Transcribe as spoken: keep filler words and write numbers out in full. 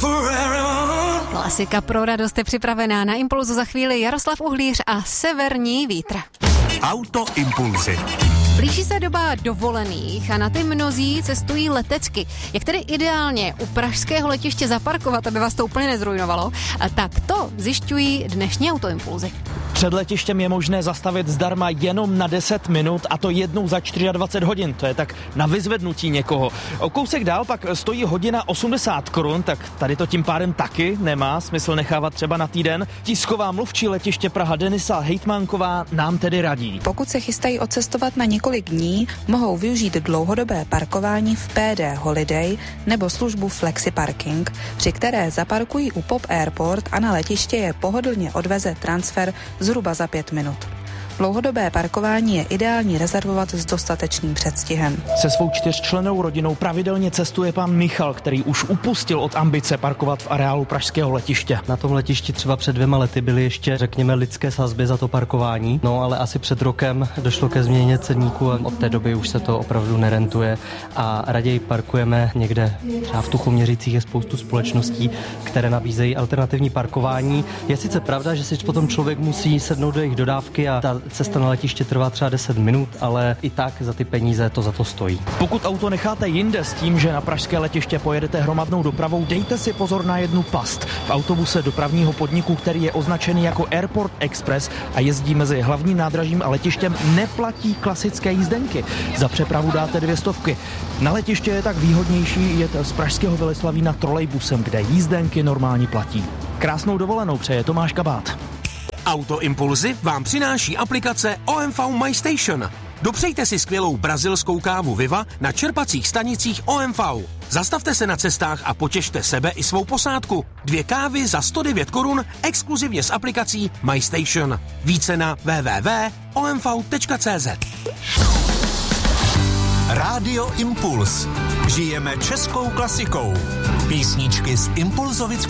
Klasika pro radost je připravená. Na Impulzu za chvíli Jaroslav Uhlíř a Severní vítr. Auto Impulzy. Blíží se doba dovolených a na ty mnozí cestují letecky. Jak tedy ideálně u pražského letiště zaparkovat, aby vás to úplně nezrujnovalo? A tak to zjišťují dnešní Autoimpulzy. Před letištěm je možné zastavit zdarma jenom na deset minut a to jednou za dvacet čtyři hodin. To je tak na vyzvednutí někoho. O kousek dál pak stojí hodina osmdesát korun, tak tady to tím pádem taky nemá smysl nechávat třeba na týden. Tisková mluvčí letiště Praha Denisa Hejtmánková nám tedy radí. Pokud se chystají odcestovat na několik dní, mohou využít dlouhodobé parkování v P D Holiday nebo službu Flexi Parking, při které zaparkují u Pop Airport a na letiště je pohodlně odveze transfer zhruba za pět minut. Dlouhodobé parkování je ideální rezervovat s dostatečným předstihem. Se svou čtyřčlennou rodinou pravidelně cestuje pan Michal, který už upustil od ambice parkovat v areálu pražského letiště. Na tom letišti třeba před dvěma lety byly ještě, řekněme, lidské sazby za to parkování, no ale asi před rokem došlo ke změně ceníku a od té doby už se to opravdu nerentuje a raději parkujeme někde. Třeba v Tuchoměřicích je spoustu společností, které nabízejí alternativní parkování. Je sice pravda, že si potom člověk musí sednout do jejich dodávky a ta cesta na letiště trvá třeba deset minut, ale i tak za ty peníze to za to stojí. Pokud auto necháte jinde s tím, že na pražské letiště pojedete hromadnou dopravou, dejte si pozor na jednu past. V autobuse dopravního podniku, který je označený jako Airport Express a jezdí mezi hlavním nádražím a letištěm, neplatí klasické jízdenky. Za přepravu dáte dvě stovky. Na letiště je tak výhodnější jet z pražského Veleslavína trolejbusem, kde jízdenky normálně platí. Krásnou dovolenou přeje Tomáš Kabát. Autoimpulzy vám přináší aplikace O M V My Station. Dopřejte si skvělou brazilskou kávu Viva na čerpacích stanicích O M V. Zastavte se na cestách a potěšte sebe i svou posádku. Dvě kávy za sto devět korun exkluzivně s aplikací My Station. Více na w w w tečka o m v tečka c z. Rádio Impuls. Žijeme českou klasikou. Písničky z Impulzovic